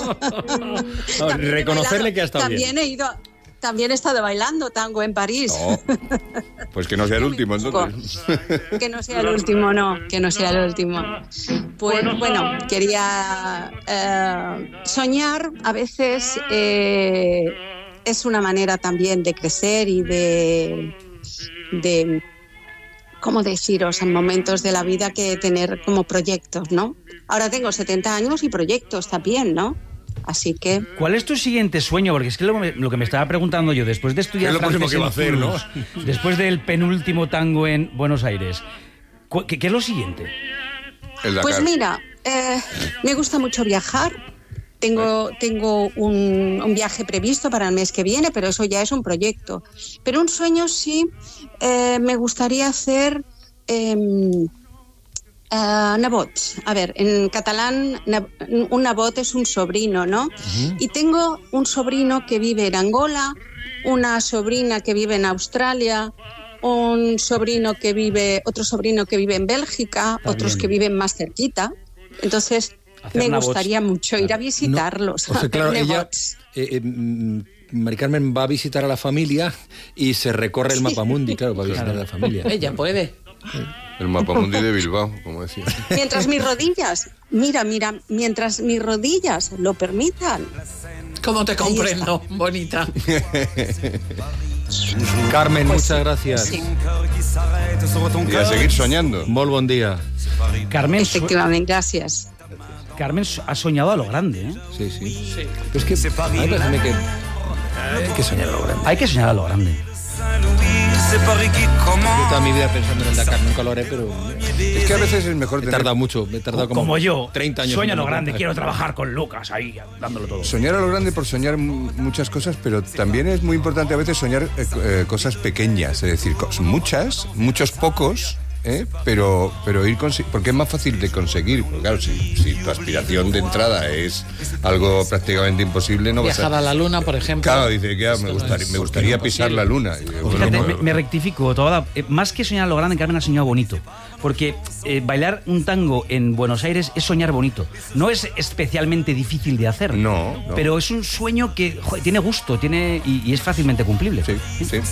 Reconocerle que ha estado bien. También he estado bailando tango en París. Oh, pues que no sea el último, entonces. Que no sea el último, no, que no sea el último. Pues bueno, quería soñar a veces es una manera también de crecer y de ¿cómo deciros? En momentos de la vida que tener como proyectos, ¿no? Ahora tengo 70 años y proyectos también, ¿no? Así que... ¿Cuál es tu siguiente sueño? Porque es que lo que me estaba preguntando yo, después de estudiar ¿Qué es lo próximo que va a hacer, no? Después del penúltimo tango en Buenos Aires, ¿qué es lo siguiente? Pues mira, me gusta mucho viajar. Tengo un viaje previsto para el mes que viene, pero eso ya es un proyecto. Pero un sueño sí, me gustaría hacer... nebot. A ver, en catalán un nebot es un sobrino, ¿no? Uh-huh. Y tengo un sobrino que vive en Angola, una sobrina que vive en Australia, otro sobrino que vive en Bélgica, otros que viven más cerquita. Entonces me gustaría mucho ir a visitarlos. No, o sea, claro, ella, Mari Carmen va a visitar a la familia y se recorre el mapamundi, claro, para visitar a la familia. Ella puede. El mapamundi de Bilbao, como decía. Mientras mis rodillas, mientras mis rodillas lo permitan. ¿Cómo te comprendo, bonita? Carmen, pues, muchas gracias. Sí. Y a seguir soñando. Molt bon día. Carmen, efectivamente, gracias. Carmen ha soñado a lo grande, ¿eh? Sí. Pero es que a mí me parece que hay que soñar a lo grande. Hay que soñar a lo grande. Yo toda mi vida pensando en el Dakar, nunca lo haré, pero... Es que a veces es mejor... Me he tardado mucho, como yo, 30 años. Sueño a lo grande, quiero trabajar con Lucas ahí, dándolo todo. Soñar a lo grande por soñar muchas cosas, pero también es muy importante a veces soñar cosas pequeñas, es decir, muchos pocos... Pero ir porque es más fácil de conseguir, porque claro, si tu aspiración de entrada es algo prácticamente imposible, no viajar vas a la luna, por ejemplo. Claro, dice que me gustaría pisar la luna. Me rectifico, más que soñar a lo grande, Carmen ha soñado bonito, porque bailar un tango en Buenos Aires es soñar bonito. No es especialmente difícil de hacer, no. Pero es un sueño que tiene gusto, y es fácilmente cumplible. Sí.